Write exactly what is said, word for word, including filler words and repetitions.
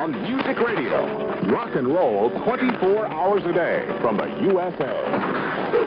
on Music Radio. Rock and roll twenty-four hours a day from the U S A.